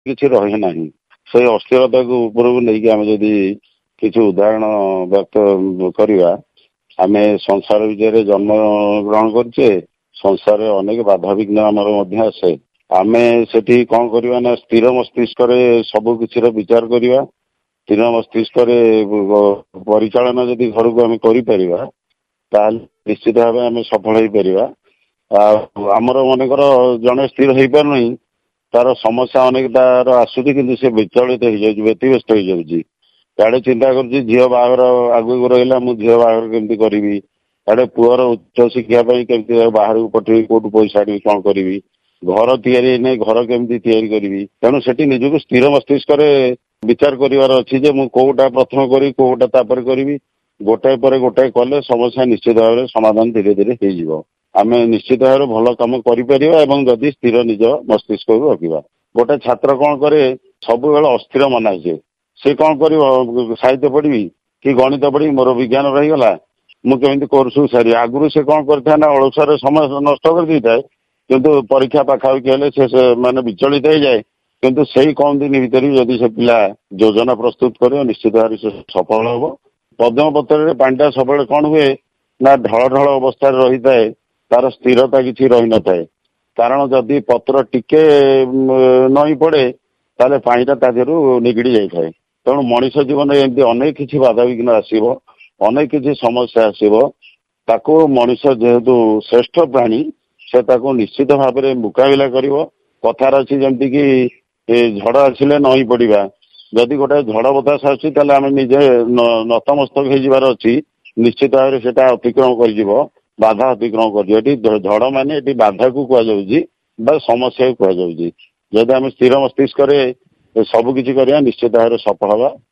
କିଛି ରହେ ନାହିଁ। ସେଇ ଅସ୍ଥିରତାକୁ ଉପରକୁ ନେଇକି ଆମେ ଯଦି କିଛି ଉଦାହରଣ ବ୍ୟକ୍ତ କରିବା, ଆମେ ସଂସାର ବିଜୟରେ ଜନ୍ମ ଗ୍ରହଣ କରୁଛେ, ସଂସାରରେ ଅନେକ ବାଧାବିଘ୍ନ ଆମର ମଧ୍ୟ ଆସେ। ଆମେ ସେଠି କଣ କରିବା ନା ସ୍ଥିର ମସ୍ତିଷ୍କରେ ସବୁ କିଛିର ବିଚାର କରିବା, ସ୍ଥିର ମସ୍ତିଷ୍କରେ ପରିଚାଳନା ଯଦି ଘରକୁ ଆମେ କରିପାରିବା ତାହେଲେ ନିଶ୍ଚିତ ଭାବେ ଆମେ ସଫଳ ହେଇପାରିବା। ଆଉ ଆମର ମନେକର ଜଣେ ସ୍ଥିର ହେଇପାରୁନାହିଁ, ତାର ସମସ୍ୟା ଅନେକ ତାର ଆସୁଛି, କିନ୍ତୁ ସେ ବିଚଳିତ ହେଇଯାଉଛି, ବ୍ୟତିବ୍ୟସ୍ତ ହେଇଯାଉଛି। ଇଆଡେ ଚିନ୍ତା କରୁଛି ଝିଅ ବାହାଘର ଆଗକୁ ରହିଲା, ମୁଁ ଝିଅ ବାହାଘର କେମିତି କରିବି, ଇଆଡେ ପୁଅର ଉଚ୍ଚ ଶିକ୍ଷା ପାଇଁ କେମିତି ବାହାରକୁ ପଠେଇବି, କୋଉଠୁ ପଇସା ଆଣିବି, କଣ କରିବି, ଘର ତିଆରି ହେଇନାହିଁ, ଘର କେମିତି ତିଆରି କରିବି। ତେଣୁ ସେଠି ନିଜକୁ ସ୍ଥିର ମସ୍ତିଷ୍କରେ ବିଚାର କରିବାର ଅଛି ଯେ ମୁଁ କୋଉଟା ପ୍ରଥମ କରିବି, କୋଉଟା ତାପରେ କରିବି। ଗୋଟାଏ ପରେ ଗୋଟାଏ କଲେ ସମସ୍ୟା ନିଶ୍ଚିତ ଭାବରେ ସମାଧାନ ଧୀରେ ଧୀରେ ହେଇଯିବ। ଆମେ ନିଶ୍ଚିତ ଭାବରେ ଭଲ କାମ କରିପାରିବା ଏବଂ ଯଦି ସ୍ଥିର ନିଜ ମସ୍ତିଷ୍କକୁ ରଖିବା। ଗୋଟେ ଛାତ୍ର କଣ କରେ, ସବୁବେଳେ ଅସ୍ଥିର ମନା ହେଇଯାଏ। ସେ କଣ କରିବ, ସାହିତ୍ୟ ପଢିବି କି ଗଣିତ ପଢିବି, ମୋର ବିଜ୍ଞାନ ରହିଗଲା, ମୁଁ କେମିତି କୋର୍ସ ସାରିବି। ଆଗରୁ ସେ କଣ କରିଥାଏ ନା ଅଳସୁଆରେ ସମୟ ନଷ୍ଟ କରିଦେଇଥାଏ, କିନ୍ତୁ ପରୀକ୍ଷା ପାଖାପାଖି ହେଲେ ସେ ମାନେ ବିଚଳିତ ହେଇଯାଏ। କିନ୍ତୁ ସେଇ କମ ଦିନ ଭିତରେ ଯଦି ସେ ପିଲା ଯୋଜନା ପ୍ରସ୍ତୁତ କରିବ, ନିଶ୍ଚିତ ଭାବରେ ସେ ସଫଳ ହବ। ପଦ୍ମ ପତ୍ରରେ ପାଣିଟା ସବୁବେଳେ କଣ ହୁଏ ନା ଢଳ ଢଳ ଅବସ୍ଥାରେ ରହିଥାଏ, ତାର ସ୍ଥିରତା କିଛି ରହିନଥାଏ। କାରଣ ଯଦି ପତ୍ର ଟିକେ ନଇଁ ପଡେ ତାହେଲେ ପାଣିଟା ତା ଦେହରୁ ନିଗିଡି ଯାଇଥାଏ। ତେଣୁ ମଣିଷ ଜୀବନରେ ଏମିତି ଅନେକ କିଛି ବାଧାବିଘ୍ନ ଆସିବ, ଅନେକ କିଛି ସମସ୍ୟା ଆସିବ। ତାକୁ ମଣିଷ ଯେହେତୁ ଶ୍ରେଷ୍ଠ ପ୍ରାଣୀ, ସେ ତାକୁ ନିଶ୍ଚିତ ଭାବରେ ମୁକାବିଲା କରିବ। କଥାରେ ଅଛି ଯେମିତି କି ଝଡ଼ ଆସିଲେ ନଇଁ ପଡିବା। ଯଦି ଗୋଟେ ଝଡ଼ ବତାସ ଆସୁଛି ତାହେଲେ ଆମେ ନିଜେ ନତମସ୍ତକ ହେଇଯିବାର ଅଛି। ନିଶ୍ଚିତ ଭାବରେ ସେଟା ଅତିକ୍ରମ କରିଯିବ, ବାଧା ଅତିକ୍ରମ କରିଯିବ। ଏଠି ଝଡ଼ ମାନେ ଏଠି ବାଧାକୁ କୁହାଯାଉଛି ବା ସମସ୍ୟାକୁ କୁହାଯାଉଛି। ଯଦି ଆମେ ସ୍ଥିର ମସ୍ତିଷ୍କରେ ସବୁ କିଛି କରିବା, ନିଶ୍ଚିତ ଭାବରେ ସଫଳ ହେବା।